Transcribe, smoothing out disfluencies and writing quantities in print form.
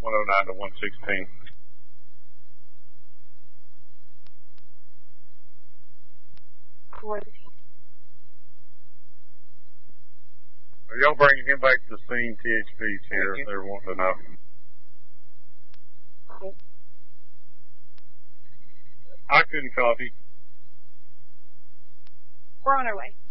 109 to 116. Are y'all bringing him back to the scene? THP's here. They're wanting to know. I couldn't copy. We're on our way.